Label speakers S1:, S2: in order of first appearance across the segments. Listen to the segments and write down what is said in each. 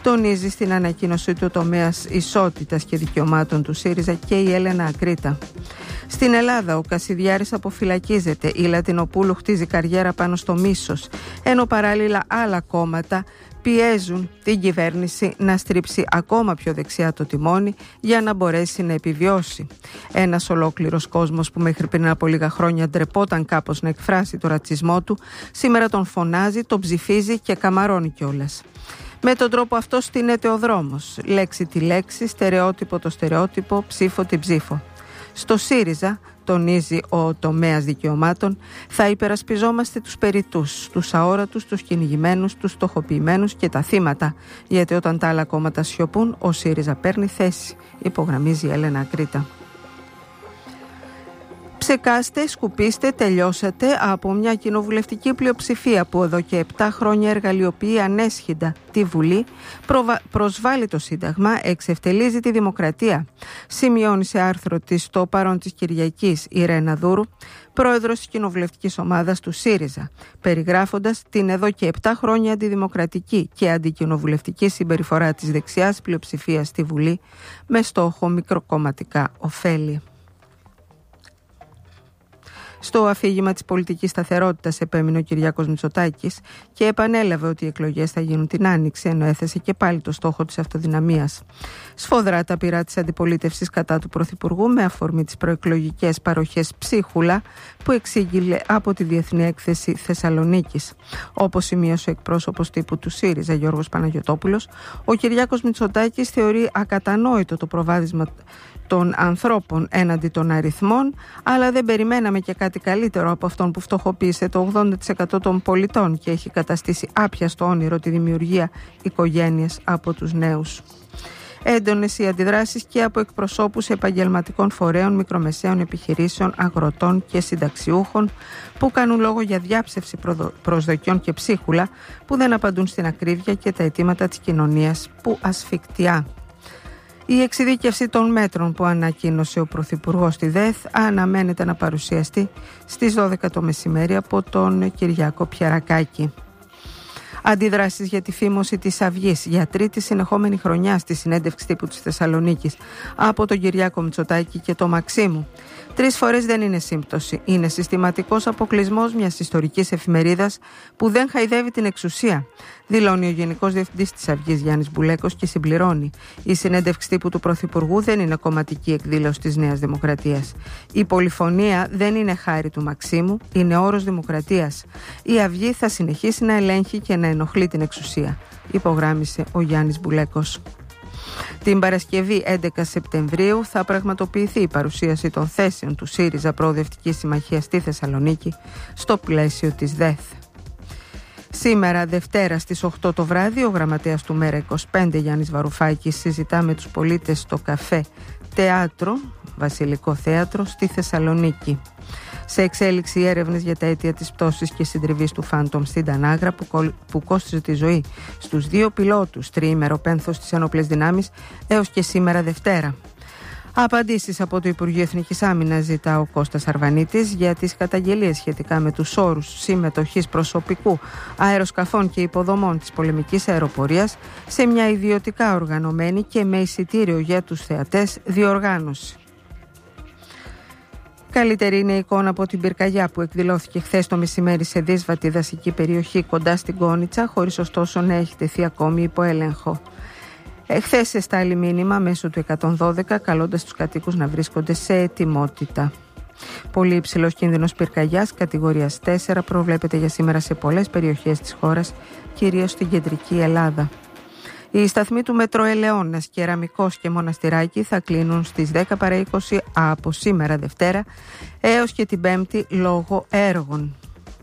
S1: τονίζει στην ανακοίνωσή του τομέας ισότητας και δικαιωμάτων του ΣΥΡΙΖΑ και η Έλενα Ακρίτα. Στην Ελλάδα, ο Κασιδιάρης αποφυλακίζεται, η Λατινοπούλου χτίζει καριέρα πάνω στο μίσος, ενώ παράλληλα άλλα κόμματα πιέζουν την κυβέρνηση να στρίψει ακόμα πιο δεξιά το τιμόνι για να μπορέσει να επιβιώσει. Ένας ολόκληρος κόσμος που μέχρι πριν από λίγα χρόνια ντρεπόταν κάπως να εκφράσει το ρατσισμό του, σήμερα τον φωνάζει, τον ψηφίζει και καμαρώνει κιόλας. Με τον τρόπο αυτό στείνεται ο δρόμος, λέξη τη λέξη, στερεότυπο το στερεότυπο, ψήφο την ψήφο. Στο ΣΥΡΙΖΑ, τονίζει ο τομέας δικαιωμάτων, θα υπερασπιζόμαστε τους περιτούς, τους αόρατους, τους κυνηγημένους, τους στοχοποιημένους και τα θύματα, γιατί όταν τα άλλα κόμματα σιωπούν, ο ΣΥΡΙΖΑ παίρνει θέση, υπογραμμίζει η Έλενα Ακρίτα. Ψεκάστε, σκουπίστε, τελειώσατε από μια κοινοβουλευτική πλειοψηφία που εδώ και 7 χρόνια εργαλειοποιεί ανέσχυντα τη Βουλή, προσβάλλει το Σύνταγμα, εξευτελίζει τη δημοκρατία. Σημειώνει σε άρθρο της στο παρόν της Κυριακής η Ρένα Δούρου, πρόεδρος της κοινοβουλευτικής ομάδας του ΣΥΡΙΖΑ, περιγράφοντας την εδώ και 7 χρόνια αντιδημοκρατική και αντικοινοβουλευτική συμπεριφορά της δεξιάς πλειοψηφίας στη Βουλή με στόχο μικροκομματικά ωφέλη. Στο αφήγημα της πολιτικής σταθερότητας επέμεινε ο Κυριάκος Μητσοτάκης και επανέλαβε ότι οι εκλογές θα γίνουν την Άνοιξη, ενώ έθεσε και πάλι το στόχο της αυτοδυναμίας. Σφοδρά τα πειρά της αντιπολίτευσης κατά του Πρωθυπουργού με αφορμή τις προεκλογικές παροχές ψίχουλα που εξήγηλε από τη Διεθνή Έκθεση Θεσσαλονίκης. Όπως σημείωσε ο εκπρόσωπος τύπου του ΣΥΡΙΖΑ Γιώργος Παναγιωτόπουλος, ο Κυριάκος Μητσοτάκης θεωρεί ακατανόητο το προβάδισμα των ανθρώπων έναντι των αριθμών, αλλά δεν περιμέναμε και κάτι καλύτερο από αυτόν που φτωχοποίησε το 80% των πολιτών και έχει καταστήσει άπιαστο όνειρο τη δημιουργία οικογένειας από τους νέους. Έντονες οι αντιδράσεις και από εκπροσώπους επαγγελματικών φορέων, μικρομεσαίων επιχειρήσεων, αγροτών και συνταξιούχων που κάνουν λόγο για διάψευση προσδοκιών και ψίχουλα που δεν απαντούν στην ακρίβεια και τα αιτήματα της κοινωνίας που ασφικτιά. Η εξειδίκευση των μέτρων που ανακοίνωσε ο Πρωθυπουργός στη ΔΕΘ αναμένεται να παρουσιαστεί στις 12 το μεσημέρι από τον Κυριάκο Πιερακάκη. Αντιδράσεις για τη φήμωση της Αυγής για τρίτη συνεχόμενη χρονιά στη συνέντευξη τύπου της Θεσσαλονίκης από τον Κυριάκο Μητσοτάκη και τον Μαξίμου. 3 φορές δεν είναι σύμπτωση. Είναι συστηματικός αποκλεισμός μιας ιστορικής εφημερίδας που δεν χαϊδεύει την εξουσία, δηλώνει ο Γενικός Διευθυντής της Αυγής Γιάννης Μπουλέκος και συμπληρώνει: η συνέντευξη τύπου του Πρωθυπουργού δεν είναι κομματική εκδήλωση της Νέας Δημοκρατίας. Η πολυφωνία δεν είναι χάρη του Μαξίμου, είναι όρος δημοκρατίας. Η Αυγή θα συνεχίσει να ελέγχει και να ενοχλεί την εξουσία, υπογράμμισε ο Γιάννης Μπουλέκος. Την Παρασκευή 11 Σεπτεμβρίου θα πραγματοποιηθεί η παρουσίαση των θέσεων του ΣΥΡΙΖΑ Προοδευτική Συμμαχία στη Θεσσαλονίκη στο πλαίσιο της ΔΕΘ. Σήμερα, Δευτέρα στις 8 το βράδυ, ο γραμματέας του ΜΕΡΑ25 Γιάννης Βαρουφάκης συζητά με τους πολίτες στο καφέ Θέατρο, Βασιλικό Θέατρο, στη Θεσσαλονίκη. Σε εξέλιξη οι έρευνες για τα αίτια της πτώσης και συντριβής του Phantom στην Τανάγρα που κόστιζε τη ζωή στους 2 πιλότους, τριήμερο πένθος στις ενόπλες δυνάμεις έως και σήμερα Δευτέρα. Απαντήσεις από το Υπουργείο Εθνικής Άμυνας ζητά ο Κώστας Αρβανίτης για τις καταγγελίες σχετικά με τους όρους συμμετοχής προσωπικού αεροσκαφών και υποδομών της πολεμικής αεροπορίας σε μια ιδιωτικά οργανωμένη και με εισιτήριο για τους θεατές διοργάνωση. Καλύτερη είναι η εικόνα από την πυρκαγιά που εκδηλώθηκε χθες το μεσημέρι σε δύσβατη δασική περιοχή κοντά στην Κόνιτσα, χωρίς ωστόσο να έχει τεθεί ακόμη υπό έλεγχο. Χθες εστάλει μήνυμα μέσω του 112 καλώντας τους κατοίκους να βρίσκονται σε ετοιμότητα. Πολύ υψηλός κίνδυνος πυρκαγιάς κατηγορίας 4 προβλέπεται για σήμερα σε πολλές περιοχές της χώρας, κυρίως στην κεντρική Ελλάδα. Οι σταθμοί του Μετρό Ελαιώνας, Κεραμικός και Μοναστηράκη θα κλείνουν στις 10 παρά 20 από σήμερα Δευτέρα έως και την Πέμπτη λόγω έργων.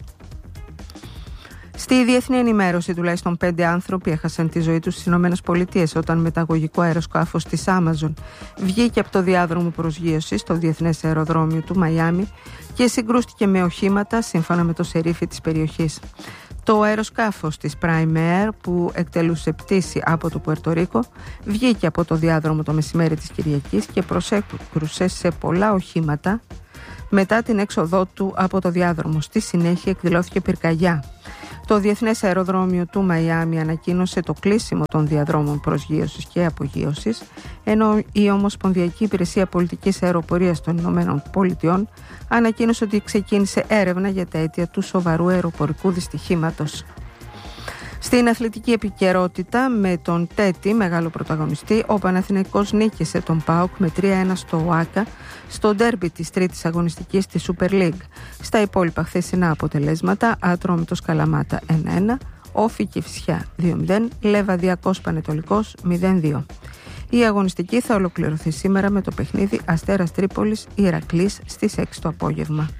S1: Στη διεθνή ενημέρωση, τουλάχιστον 5 άνθρωποι έχασαν τη ζωή τους στις ΗΠΑ όταν μεταγωγικό αεροσκάφος της Amazon βγήκε από το διάδρομο προσγείωσης στο διεθνές αεροδρόμιο του Μαϊάμι και συγκρούστηκε με οχήματα σύμφωνα με το σερίφι της περιοχής. Το αεροσκάφος της Prime Air που εκτελούσε πτήση από το Πουερτορίκο βγήκε από το διάδρομο το μεσημέρι της Κυριακής και προσέκρουσε σε πολλά οχήματα μετά την έξοδό του από το διάδρομο. Στη συνέχεια εκδηλώθηκε πυρκαγιά. Το Διεθνές Αεροδρόμιο του Μαϊάμι ανακοίνωσε το κλείσιμο των διαδρόμων προσγείωσης και απογείωσης, ενώ η Ομοσπονδιακή Υπηρεσία Πολιτικής Αεροπορίας των Ηνωμένων Πολιτειών ανακοίνωσε ότι ξεκίνησε έρευνα για τα αίτια του σοβαρού αεροπορικού δυστυχήματος. Στην αθλητική επικαιρότητα, με τον Τέτη μεγάλο πρωταγωνιστή, ο Παναθηναϊκός νίκησε τον ΠΑΟΚ με 3-1 στο ΟΑΚΑ στο ντέρμπι της τρίτης αγωνιστικής της Super League. Στα υπόλοιπα χθεσινά αποτελέσματα, Ατρόμητος Καλαμάτα 1-1, Όφη Κηφισιά 2-0, Λεβαδιακός Πανετολικός 0-2. Η αγωνιστική θα ολοκληρωθεί σήμερα με το παιχνίδι Αστέρας Τρίπολης Ηρακλής στις 6 το απόγευμα.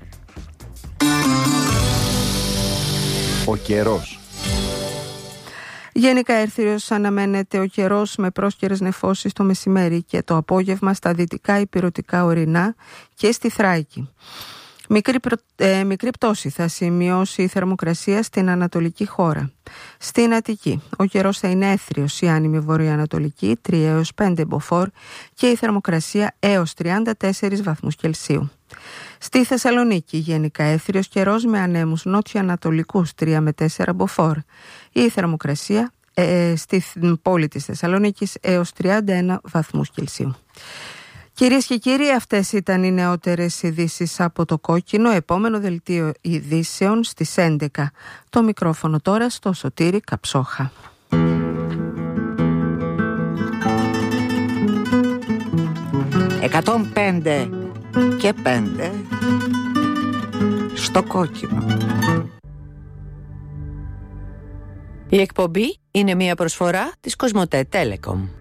S2: Ο καιρός.
S1: Γενικά έρθιος αναμένεται ο καιρός με πρόσκαιρες νεφώσεις το μεσημέρι και το απόγευμα στα δυτικά ηπειρωτικά ορεινά και στη Θράκη. Μικρή πτώση θα σημειώσει η θερμοκρασία στην ανατολική χώρα. Στην Αττική ο καιρός θα είναι έθριος, η άνημη βορειοανατολική 3 έως 5 μποφόρ και η θερμοκρασία έως 34 βαθμούς Κελσίου. Στη Θεσσαλονίκη γενικά έθριος καιρός με ανέμους νότιο-ανατολικούς 3 με 4 μποφόρ. Η θερμοκρασία στην πόλη της Θεσσαλονίκης έως 31 βαθμούς Κελσίου. Κυρίες και κύριοι, αυτές ήταν οι νεότερες ειδήσεις από το Κόκκινο. Επόμενο δελτίο ειδήσεων στις 11. Το μικρόφωνο τώρα στο Σωτήρη Καψόχα.
S3: 105 και 5 στο Κόκκινο.
S4: Η εκπομπή είναι μια προσφορά της Κοσμοτέ Telecom.